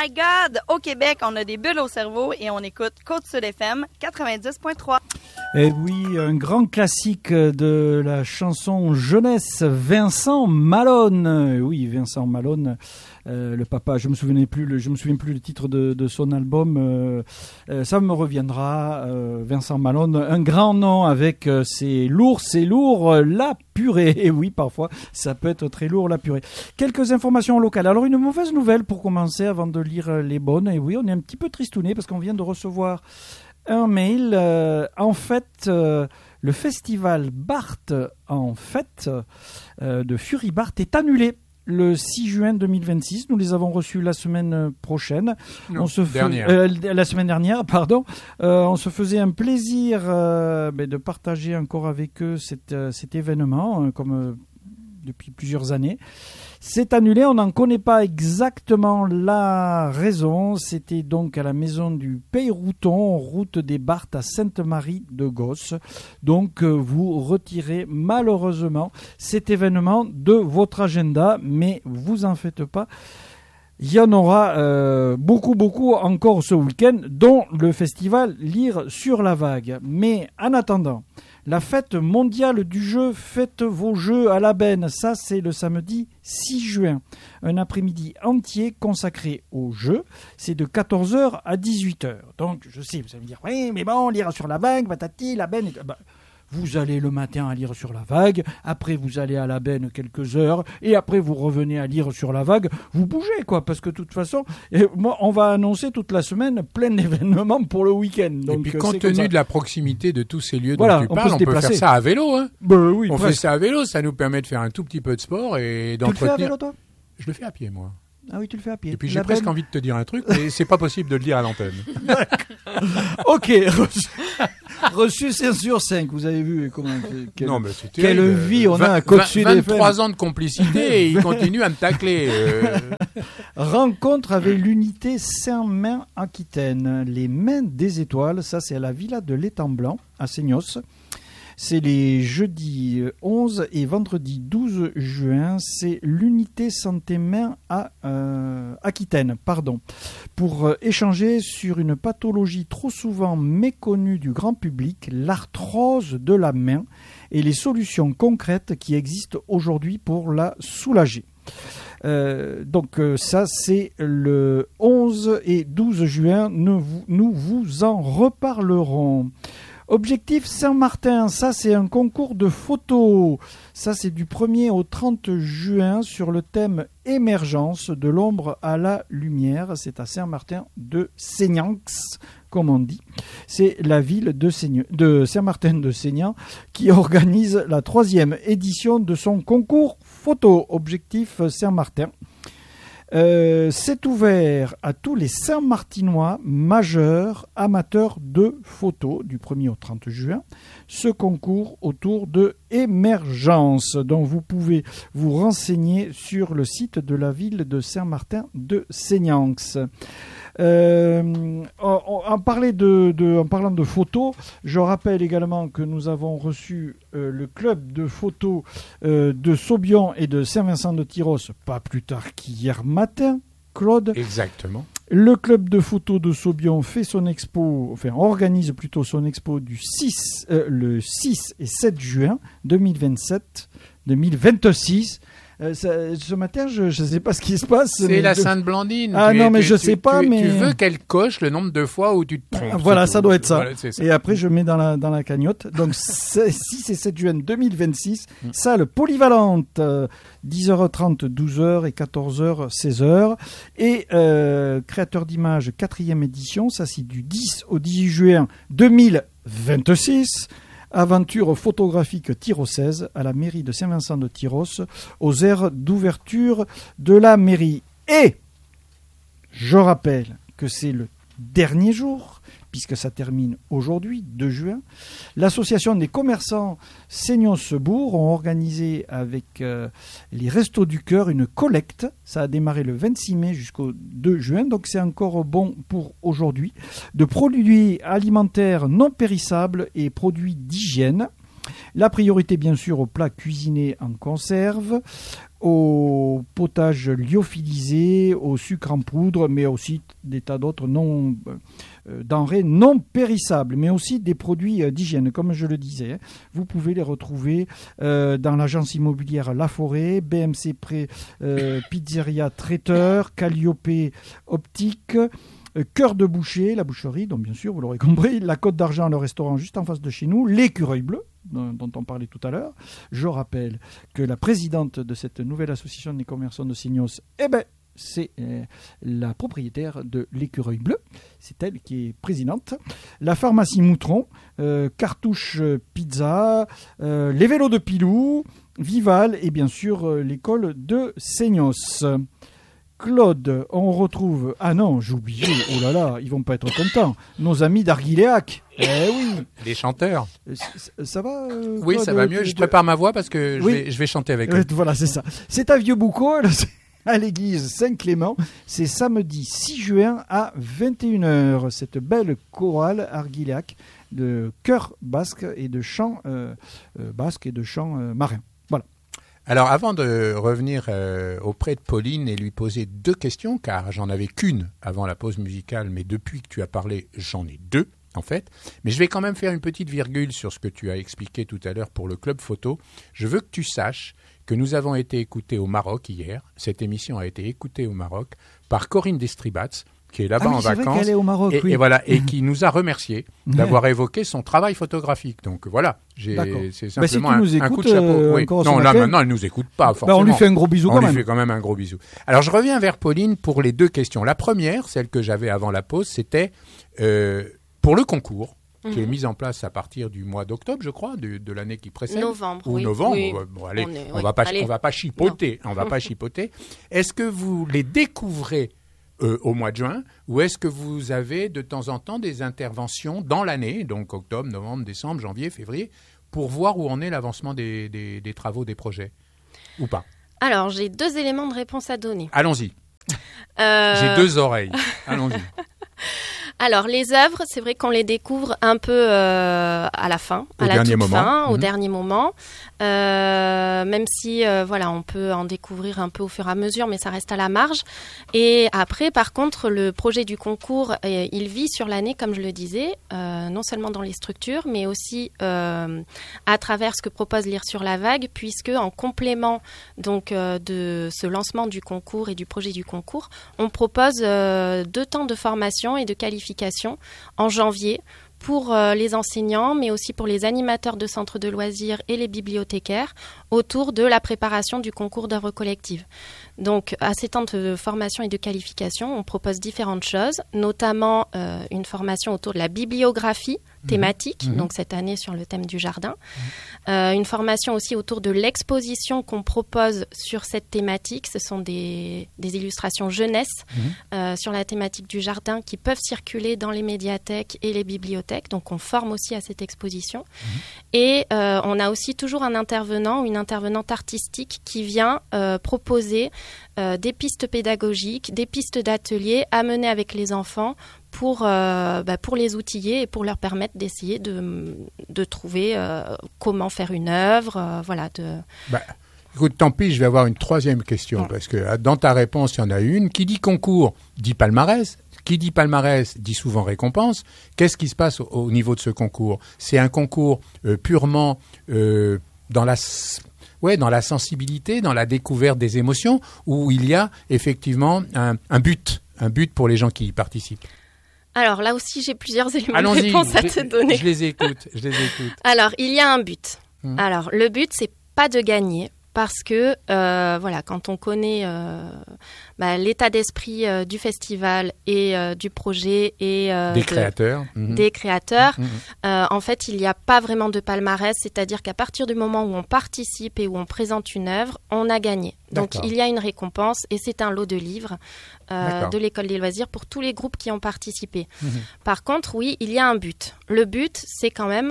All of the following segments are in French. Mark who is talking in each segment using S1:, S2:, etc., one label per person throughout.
S1: my God! Au Québec, on a des bulles au cerveau et on écoute Côte-Sud FM 90.3.
S2: Et oui, un grand classique de la chanson jeunesse, Vincent Malone. Oui, Vincent Malone, le papa. Je me souviens plus le titre de son album. Ça me reviendra. Vincent Malone, un grand nom avec c'est lourd, la purée. Et oui, parfois, ça peut être très lourd, la purée. Quelques informations locales. Alors, une mauvaise nouvelle pour commencer avant de lire les bonnes. Et oui, on est un petit peu tristouné parce qu'on vient de recevoir un mail. En fait, le festival Barthes de Fury Barthes est annulé le 6 juin 2026. Nous les avons reçus la semaine prochaine.
S3: Non,
S2: la semaine dernière, pardon. On se faisait un plaisir de partager encore avec eux cet événement, comme depuis plusieurs années. C'est annulé, on n'en connaît pas exactement la raison. C'était donc à la maison du Pays-Routon, route des Barthes à Sainte-Marie-de-Gosse. Donc vous retirez malheureusement cet événement de votre agenda, mais vous en faites pas. Il y en aura beaucoup encore ce week-end, dont le festival Lire sur la vague. Mais en attendant, la fête mondiale du jeu, faites vos jeux à la benne. Ça, c'est le samedi 6 juin. Un après-midi entier consacré aux jeux. C'est de 14h à 18h. Donc, je sais, vous allez me dire, oui, mais bon, lire sur la vague, patati, la benne... Vous allez le matin à lire sur la vague, après vous allez à la benne quelques heures, et après vous revenez à lire sur la vague. Vous bougez, quoi, parce que de toute façon, moi, on va annoncer toute la semaine plein d'événements pour le week-end. Donc,
S3: et puis compte tenu de la proximité de tous ces lieux
S2: voilà,
S3: dont tu parles, on peut faire ça à vélo. Hein.
S2: Oui,
S3: on fait ça à vélo, ça nous permet de faire un tout petit peu de sport et d'entretenir...
S2: Tu le fais à vélo, toi ?
S3: Je le fais à pied, moi.
S2: Ah oui, tu le fais à pied.
S3: Et puis j'ai presque envie de te dire un truc, mais c'est pas possible de le dire à l'antenne.
S2: Ok, reçu 5 sur 5, vous avez vu comment quelle vie on a à Côte-Sud FM.
S3: 23 ans de complicité et il continue à me tacler.
S2: Rencontre avec l'unité Saint-Main-Aquitaine. Les Mains des Étoiles, ça c'est à la Villa de l'Étang Blanc, à Seignos. C'est les jeudis 11 et vendredi 12 juin. C'est l'unité santé-main à Aquitaine, pour échanger sur une pathologie trop souvent méconnue du grand public, l'arthrose de la main, et les solutions concrètes qui existent aujourd'hui pour la soulager. Donc ça c'est le 11 et 12 juin, nous vous en reparlerons. Objectif Saint-Martin, ça c'est un concours de photos. Ça c'est du 1er au 30 juin sur le thème émergence de l'ombre à la lumière. C'est à Saint-Martin de Seignan, comme on dit. C'est la ville de Saint-Martin de Seignan qui organise la 3e édition de son concours photo. Objectif Saint-Martin. C'est ouvert à tous les Saint-Martinois majeurs amateurs de photos du 1er au 30 juin. Ce concours autour de émergence, dont vous pouvez vous renseigner sur le site de la ville de Saint-Martin de Seignan. En parlant de photos, je rappelle également que nous avons reçu le club de photos de Saubion et de Saint-Vincent-de-Tyrosse, pas plus tard qu'hier matin, Claude.
S3: Exactement.
S2: Le club de photos de Saubion organise plutôt son expo le 6 et 7 juin 2026. Ce matin, je ne sais pas ce qui se passe.
S3: C'est la Sainte Blandine.
S2: Je sais pas. Mais
S3: tu veux qu'elle coche le nombre de fois où tu te trompes.
S2: Voilà, ça doit être ça.
S3: Voilà, ça.
S2: Et après, je mets dans la cagnotte. Donc, 6 et 7 juin 2026, salle polyvalente, 10h30, 12h et 14h, 16h. Et créateur d'images, 4e édition. Ça, c'est du 10 au 18 juin 2026. Aventure photographique tyrosaise à la mairie de Saint-Vincent-de-Tyrosse, aux aires d'ouverture de la mairie. Et je rappelle que c'est le dernier jour, puisque ça termine aujourd'hui, 2 juin. L'association des commerçants Seignos-Bourg ont organisé avec les Restos du Cœur une collecte. Ça a démarré le 26 mai jusqu'au 2 juin, donc c'est encore bon pour aujourd'hui, de produits alimentaires non périssables et produits d'hygiène. La priorité, bien sûr, aux plats cuisinés en conserve, au potage lyophilisé, au sucre en poudre, mais aussi des tas d'autres denrées non périssables, mais aussi des produits d'hygiène, comme je le disais. Vous pouvez les retrouver dans l'agence immobilière La Forêt, BMC Pizzeria Traiteur, Calliope Optique, Cœur de Boucher, la boucherie, donc bien sûr, vous l'aurez compris, la Côte d'Argent, le restaurant juste en face de chez nous, l'Écureuil Bleu, dont on parlait tout à l'heure. Je rappelle que la présidente de cette nouvelle association des commerçants de Seignos, c'est la propriétaire de l'Écureuil Bleu. C'est elle qui est présidente. La pharmacie Moutron, Cartouche Pizza, les vélos de Pilou, Vival et bien sûr l'école de Seignos. Claude, on retrouve... Ah non, j'ai oublié, oh là là, ils vont pas être contents. Nos amis d'Arguiléac. Eh oui.
S3: Les chanteurs.
S2: Ça va Claude,
S3: oui, ça va mieux. Je prépare ma voix parce que je vais chanter avec eux.
S2: Voilà, c'est ça. C'est à Vieux-Boucau, à l'église Saint-Clément. C'est samedi 6 juin à 21h. Cette belle chorale Arguiléac de chœur basque et de chants basques et de chants marins. Voilà.
S3: Alors, avant de revenir auprès de Pauline et lui poser 2 questions, car j'en avais qu'une avant la pause musicale, mais depuis que tu as parlé, j'en ai 2, en fait. Mais je vais quand même faire une petite virgule sur ce que tu as expliqué tout à l'heure pour le Club Photo. Je veux que tu saches que nous avons été écoutés au Maroc hier. Cette émission a été écoutée au Maroc par Corinne Destribats, qui est là-bas en vacances,
S2: vrai qu'elle est au Maroc,
S3: et voilà, et qui nous a remercié d'avoir évoqué son travail photographique. Donc voilà, c'est simplement un coup de chapeau. Oui. Non, là maintenant, elle nous écoute pas forcément.
S2: On lui fait un gros bisou quand même.
S3: On lui fait quand même un gros bisou. Alors je reviens vers Pauline pour les 2 questions. La première, celle que j'avais avant la pause, c'était pour le concours. Qui est mise en place à partir du mois d'octobre, je crois, de l'année qui précède.
S4: Novembre,
S3: ou
S4: oui.
S3: novembre.
S4: Oui.
S3: Bon, allez, on va pas chipoter. On va pas chipoter. Est-ce que vous les découvrez au mois de juin, ou est-ce que vous avez de temps en temps des interventions dans l'année, donc octobre, novembre, décembre, janvier, février, pour voir où en est l'avancement des travaux, des projets, ou pas?
S4: Alors, j'ai 2 éléments de réponse à donner.
S3: Allons-y. J'ai 2 oreilles. Allons-y.
S4: Alors, les œuvres, c'est vrai qu'on les découvre un peu à la fin, au dernier moment. Même si, on peut en découvrir un peu au fur et à mesure, mais ça reste à la marge. Et après, par contre, le projet du concours, il vit sur l'année, comme je le disais, non seulement dans les structures, mais aussi à travers ce que propose Lire sur la Vague, puisque en complément donc de ce lancement du concours et du projet du concours, on propose 2 temps de formation et de qualification en janvier pour les enseignants, mais aussi pour les animateurs de centres de loisirs et les bibliothécaires autour de la préparation du concours d'œuvres collectives. Donc, à ces temps de formation et de qualification, on propose différentes choses, notamment une formation autour de la bibliographie thématique, donc cette année sur le thème du jardin. Une formation aussi autour de l'exposition qu'on propose sur cette thématique. Ce sont des illustrations jeunesse sur la thématique du jardin qui peuvent circuler dans les médiathèques et les bibliothèques. Donc, on forme aussi à cette exposition. Et on a aussi toujours un intervenant ou une intervenante artistique qui vient proposer des pistes pédagogiques, des pistes d'ateliers à mener avec les enfants pour les outiller et pour leur permettre d'essayer de trouver comment faire une œuvre.
S3: Écoute, tant pis, je vais avoir une 3e question, parce que dans ta réponse, il y en a une. Qui dit concours dit palmarès. Qui dit palmarès dit souvent récompense. Qu'est-ce qui se passe au niveau de ce concours? C'est un concours purement dans la sensibilité, dans la découverte des émotions, où il y a effectivement un but pour les gens qui y participent.
S4: Alors là aussi, j'ai plusieurs éléments de réponse à te donner.
S3: Je les écoute.
S4: Alors, il y a un but. Alors, le but, c'est pas de gagner. Parce que, quand on connaît l'état d'esprit du festival et du projet et des créateurs, en fait, il n'y a pas vraiment de palmarès. C'est-à-dire qu'à partir du moment où on participe et où on présente une œuvre, on a gagné. Donc, il y a une récompense et c'est un lot de livres de l'École des loisirs pour tous les groupes qui ont participé. Par contre, oui, il y a un but. Le but, c'est quand même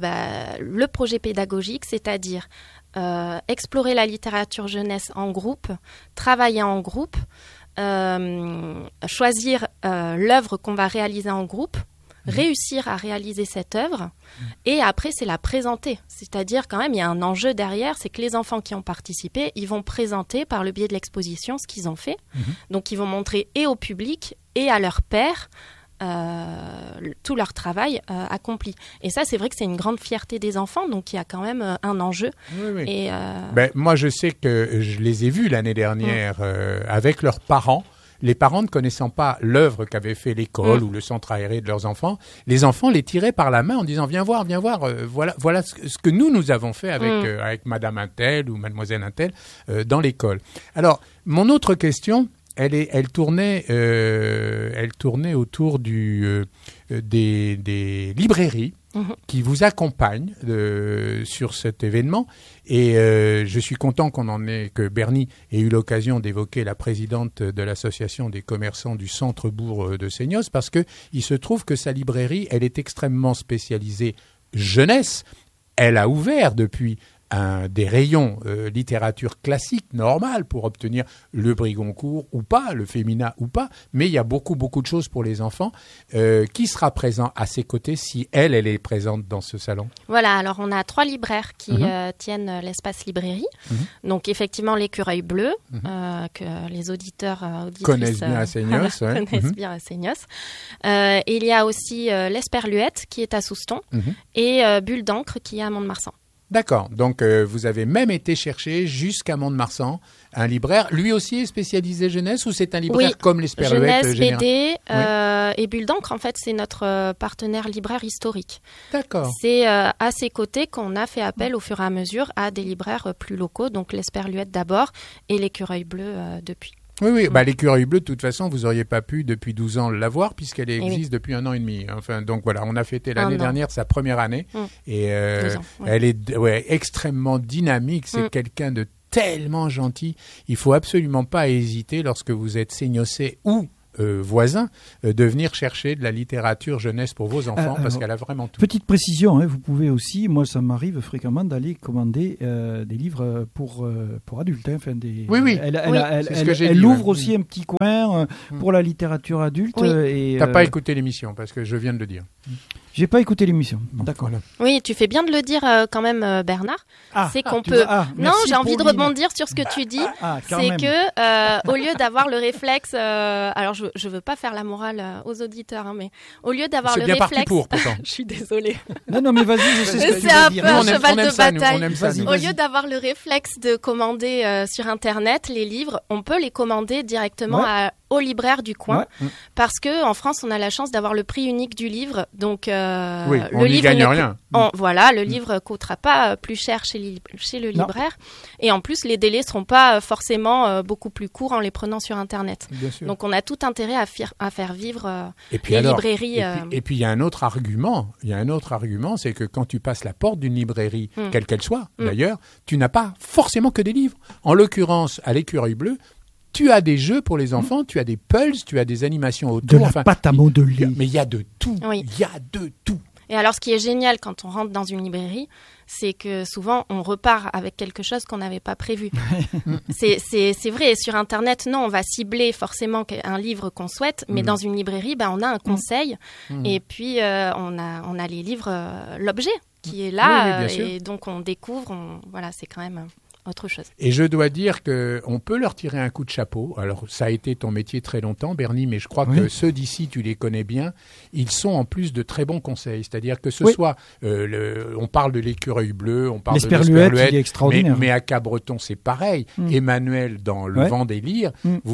S4: le projet pédagogique, c'est-à-dire explorer la littérature jeunesse en groupe, travailler en groupe, choisir l'œuvre qu'on va réaliser en groupe, réussir à réaliser cette œuvre, et après c'est la présenter. C'est-à-dire quand même il y a un enjeu derrière, c'est que les enfants qui ont participé, ils vont présenter par le biais de l'exposition ce qu'ils ont fait. Donc ils vont montrer et au public et à leurs pairs tout leur travail accompli. Et ça, c'est vrai que c'est une grande fierté des enfants, donc il y a quand même un enjeu.
S3: Oui.
S4: Et
S3: moi, je sais que je les ai vus l'année dernière avec leurs parents. Les parents ne connaissant pas l'œuvre qu'avait fait l'école ou le centre aéré de leurs enfants, les enfants les tiraient par la main en disant viens voir, voilà ce que nous avons fait avec Madame Untel ou Mademoiselle Untel dans l'école. Alors, mon autre question, elle tournait autour des librairies qui vous accompagnent sur cet événement. Et je suis content que Bernie ait eu l'occasion d'évoquer la présidente de l'association des commerçants du centre-bourg de Seignos, parce que il se trouve que sa librairie, elle est extrêmement spécialisée jeunesse. Elle a ouvert depuis des rayons littérature classique normale pour obtenir le prix Goncourt ou pas, le Femina ou pas, mais il y a beaucoup de choses pour les enfants. Qui sera présent à ses côtés si elle est présente dans ce salon?
S4: Voilà, alors on a 3 libraires qui tiennent l'espace librairie. Donc effectivement l'Écureuil Bleu, que les auditeurs
S3: connaissent bien à Seignos.
S4: Connaissent bien à Seignos. Il y a aussi l'Esperluette qui est à Souston et Bulle d'encre qui est à Mont-de-Marsan.
S3: D'accord. Donc, vous avez même été chercher jusqu'à Mont-de-Marsan un libraire. Lui aussi est spécialisé jeunesse ou c'est un libraire comme l'Esperluette
S4: jeunesse, BD et Bulle d'encre, en fait, c'est notre partenaire libraire historique.
S3: D'accord.
S4: C'est à ses côtés qu'on a fait appel au fur et à mesure à des libraires plus locaux, donc l'Esperluette d'abord et l'Écureuil Bleu depuis.
S3: Oui. L'Écureuil Bleu, de toute façon, vous n'auriez pas pu depuis 12 ans l'avoir puisqu'elle existe depuis 1 an et demi. Enfin, donc voilà, on a fêté l'année dernière sa première année et elle est extrêmement dynamique. C'est quelqu'un de tellement gentil. Il faut absolument pas hésiter lorsque vous êtes seignossais ou voisin de venir chercher de la littérature jeunesse pour vos enfants parce qu'elle a vraiment tout.
S2: Petite précision, vous pouvez aussi, moi ça m'arrive fréquemment d'aller commander des livres pour adultes.
S3: Oui.
S2: Elle ouvre aussi un petit coin pour la littérature adulte.
S3: Oui. T'as pas écouté l'émission parce que je viens de le dire.
S2: J'ai pas écouté l'émission. D'accord.
S3: Voilà.
S4: Oui, tu fais bien de le dire quand même, Bernard. C'est qu'on peut. Non, j'ai envie de rebondir sur ce que tu dis. C'est que au lieu d'avoir le réflexe, alors je veux pas faire la morale aux auditeurs, mais au lieu d'avoir le réflexe.
S3: C'est bien parti pour, pourtant.
S4: Je suis désolée.
S2: Non, mais vas-y, je sais ce que tu veux dire.
S4: C'est un peu un cheval de bataille.
S3: Vas-y.
S4: Au lieu d'avoir le réflexe de commander sur Internet les livres, on peut les commander directement au libraire du coin, parce que en France, on a la chance d'avoir le prix unique du livre, donc
S3: on n'y gagne rien.
S4: Le livre coûtera pas plus cher chez le libraire, et en plus les délais seront pas forcément beaucoup plus courts en les prenant sur Internet.
S3: Bien sûr.
S4: Donc on a tout intérêt à faire vivre
S3: les
S4: librairies.
S3: Et puis il y a un autre argument. C'est que quand tu passes la porte d'une librairie, quelle qu'elle soit, d'ailleurs, tu n'as pas forcément que des livres. En l'occurrence, à l'Écureuil Bleu, tu as des jeux pour les enfants, tu as des pulses, tu as des animations autour.
S2: De la pâte à modeler.
S3: Mais il y a de tout. Il y a de tout.
S4: Et alors, ce qui est génial quand on rentre dans une librairie, c'est que souvent, on repart avec quelque chose qu'on n'avait pas prévu. C'est vrai. Sur Internet, non, on va cibler forcément un livre qu'on souhaite, mais dans une librairie, on a un conseil. Et puis, on a les livres, l'objet qui est là. Et donc, on découvre. Voilà, c'est quand même autre chose.
S3: Et je dois dire qu'on peut leur tirer un coup de chapeau. Alors, ça a été ton métier très longtemps, Bernie, mais je crois que ceux d'ici, tu les connais bien. Ils sont en plus de très bons conseils. C'est-à-dire que ce soit, on parle de l'Écureuil Bleu, on parle de l'Esperluette,
S2: il est extraordinaire.
S3: Mais à Cabreton, c'est pareil. Emmanuel, dans Le Vent des Lyres, vous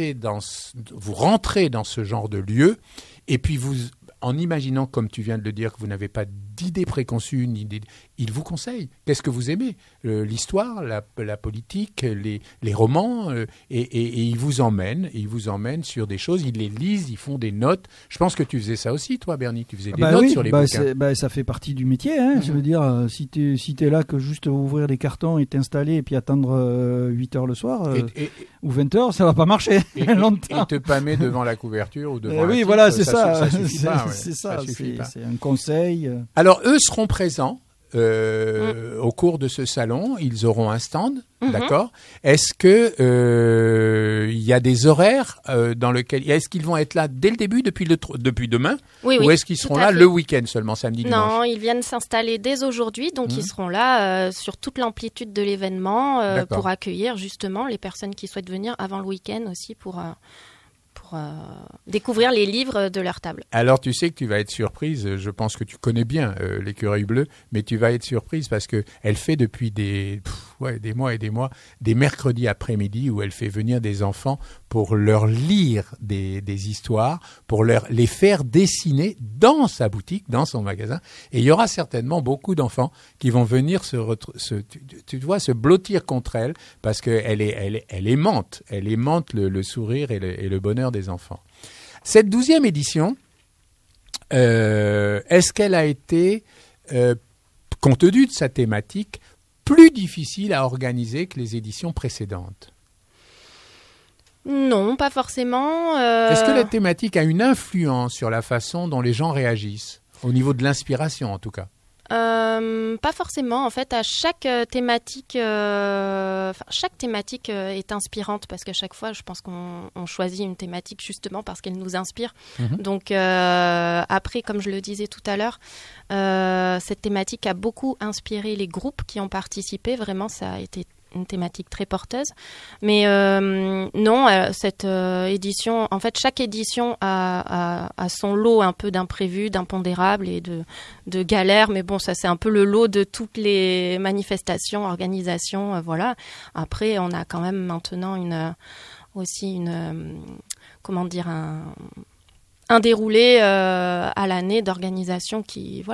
S3: rentrez dans ce genre de lieu, et puis en imaginant, comme tu viens de le dire, que vous n'avez pas d'idées préconçues, il vous conseille. Qu'est-ce que vous aimez ? L'histoire, la politique, les romans, et il vous emmène sur des choses, ils les lisent, ils font des notes. Je pense que tu faisais ça aussi, toi, Bernie, tu faisais des notes sur les bouquins.
S2: Ça fait partie du métier, je veux dire, si t'es là que juste ouvrir les cartons et t'installer et puis attendre 8 heures le soir, ou 20 heures, ça va pas marcher longtemps.
S3: Et te pâmer devant la couverture ou devant
S2: oui,
S3: titre,
S2: voilà, c'est ça.
S3: Ça suffit pas.
S2: C'est un conseil.
S3: Alors, eux seront présents. au cours de ce salon, ils auront un stand, d'accord. Est-ce que il y a des horaires dans lesquels est-ce qu'ils vont être là dès le début depuis demain, ou est-ce qu'ils seront là le week-end seulement, samedi, dimanche?
S4: Non, ils viennent s'installer dès aujourd'hui, donc ils seront là sur toute l'amplitude de l'événement pour accueillir justement les personnes qui souhaitent venir avant le week-end aussi pour découvrir les livres de leur table.
S3: Alors tu sais que tu vas être surprise, je pense que tu connais bien l'écureuil bleu, mais tu vas être surprise parce qu'elle fait depuis des mois et des mois, des mercredis après-midi où elle fait venir des enfants pour leur lire des histoires, pour les faire dessiner dans sa boutique, dans son magasin. Et il y aura certainement beaucoup d'enfants qui vont venir se blottir contre elle parce qu'elle aimante le sourire et le bonheur des enfants. Cette 12e édition, est-ce qu'elle a été, compte tenu de sa thématique, plus difficile à organiser que les éditions précédentes?
S4: Non, pas forcément.
S3: Est-ce que la thématique a une influence sur la façon dont les gens réagissent, au niveau de l'inspiration en tout cas?
S4: Pas forcément. En fait, à chaque thématique, chaque thématique est inspirante parce qu'à chaque fois, je pense qu'on choisit une thématique justement parce qu'elle nous inspire. Donc après, comme je le disais tout à l'heure, cette thématique a beaucoup inspiré les groupes qui ont participé. Vraiment, ça a été une thématique très porteuse. Mais non, cette édition, en fait, chaque édition a son lot un peu d'imprévus, d'impondérables et de galères. Mais bon, ça, c'est un peu le lot de toutes les manifestations, organisations, voilà. Après, on a quand même maintenant un déroulé à l'année d'organisation qui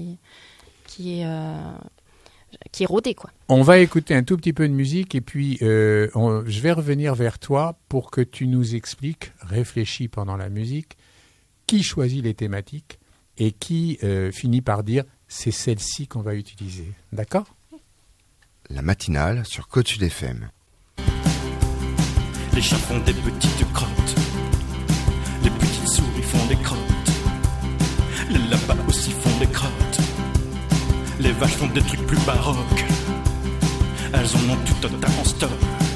S4: est rodé, quoi.
S3: On va écouter un tout petit peu de musique et puis je vais revenir vers toi pour que tu nous expliques, réfléchis pendant la musique, qui choisit les thématiques et qui finit par dire c'est celle-ci qu'on va utiliser. D'accord ?
S5: La matinale sur Côte Sud FM.
S6: Les chats font des petites crottes, les petites souris font des crottes, les lapins aussi font des crottes. Les vaches font des trucs plus baroques, elles en ont tout un tas en stock.